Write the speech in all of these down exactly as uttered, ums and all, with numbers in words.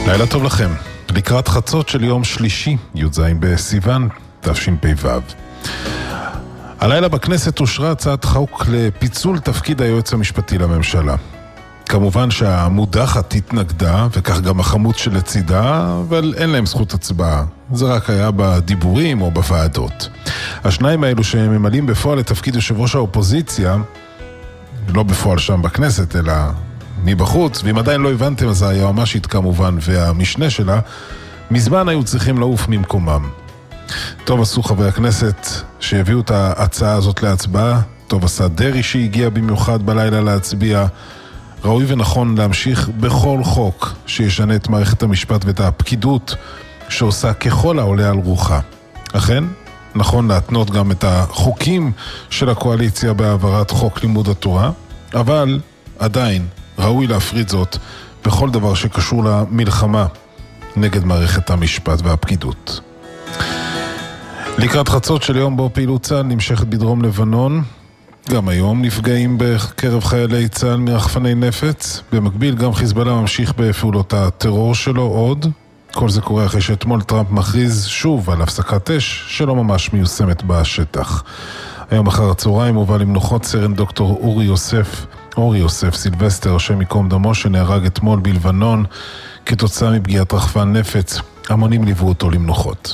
לילה טוב לכם. לקראת חצות של יום שלישי, י"ז בסיוון, תשפ"ו. הלילה בכנסת אושרה הצעת חוק לפיצול תפקיד היועץ המשפטי לממשלה. כמובן שהמודחת התנגדה, וכך גם החמוץ שלצידה, אבל אין להם זכות הצבעה. זה רק היה בדיבורים או בוועדות. השניים האלו שממלאים בפועל לתפקיד יושב ראש האופוזיציה, לא בפועל שם בכנסת, אלא מבחוץ, ואם עדיין לא הבנתם, אז היועמ"שית כמובן והמשנה שלה, מזמן היו צריכים לעוף ממקומם. טוב עשו חברי הכנסת שהביאו את ההצעה הזאת להצבעה, טוב עשה דרי שהגיע במיוחד בלילה להצביע. ראוי ונכון להמשיך בכל חוק שישנה את מערכת המשפט ואת הפקידות שעושה ככל העולה על רוחה. אכן, נכון להתנות גם את החוקים של הקואליציה בהעברת חוק לימוד התורה, אבל עדיין ראוי להפריד זאת בכל דבר שקשור למלחמה נגד מערכת המשפט והפקידות. לקראת חצות של יום בו פעילות צה"ל נמשכת בדרום לבנון, גם היום נפגעים בקרב חיילי צה"ל מרחפני נפץ. במקביל גם חיזבאללה ממשיך בפעולות הטרור שלו עוד. כל זה קורה אחרי שאתמול טראמפ מכריז שוב על הפסקת אש שלא ממש מיושמת בשטח. היום אחר הצהריים הובא למנוחות סרן דוקטור אורי יוסף, אורי יוסף סילבסטר, השם ייקום דמו, שנהרג אתמול בלבנון כתוצאה מפגיעת רחפן נפץ. המונים ליוו אותו למנוחות.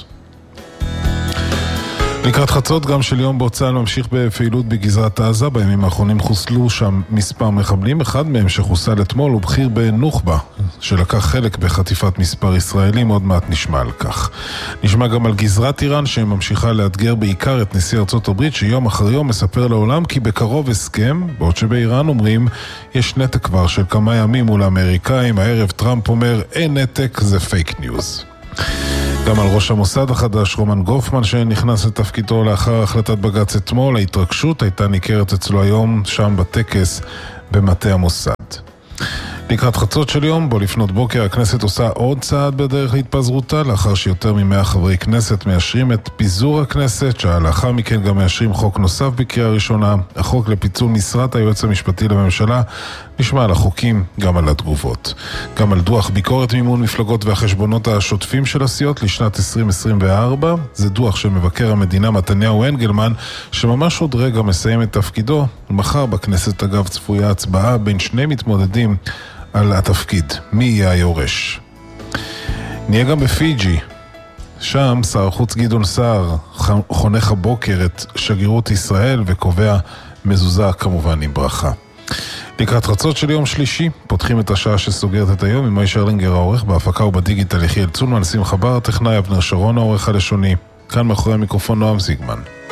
לקראת חצות גם של יום בו צה"ל ממשיך בפעילות בגזרת עזה. בימים האחרונים חוסלו שם מספר מחבלים, אחד מהם שחוסל אתמול הוא בכיר בנוח'בה שלקח חלק בחטיפת מספר ישראלים, עוד מעט נשמע על כך. נשמע גם על גזרת איראן שממשיכה לאתגר בעיקר את נשיא ארצות הברית, שיום אחר יום מספר לעולם כי בקרוב הסכם, בעוד שבאיראן אומרים יש נתק כבר של כמה ימים מול האמריקאים. הערב טראמפ אומר אין נתק, זה פייק ניוז. גם על ראש המוסד החדש רומן גופמן שנכנס לתפקידו לאחר החלטת בג"ץ אתמול. ההתרגשות הייתה ניכרת אצלו היום שם בטקס במטה המוסד. לקראת חצות של יום בו לפנות בוקר הכנסת עושה עוד צעד בדרך להתפזרותה, לאחר שיותר ממאה חברי כנסת מאשרים את פיזור הכנסת, שעה לאחר מכן גם מאשרים חוק נוסף בקריאה ראשונה, החוק לפיצול משרת היועץ המשפטי לממשלה. נשמע על החוקים, גם על התגובות, גם על דוח ביקורת מימון מפלגות והחשבונות השוטפים של הסיעות לשנת עשרים עשרים וארבע. זה דוח של מבקר המדינה מתניהו אנגלמן, שממש עוד רגע מסיים את תפקידו. מחר בכנסת אגב צפויה הצבעה בין שני מתמודדים על התפקיד, מי יהיה היורש. נהיה גם בפיג'י, שם שר החוץ גדעון סער חונך הבוקר את שגרירות ישראל וקובע מזוזה כמובן עם ברכה. לקראת חצות של יום שלישי פותחים את השעה שסוגרת את היום עם מי שרלינגר העורך, בהפקה ובדיגיטל יחיאל צולמן, שמחה בר הטכנאי, אבנר שרון העורך הלשוני. כאן מאחורי המיקרופון נועם זיגמן.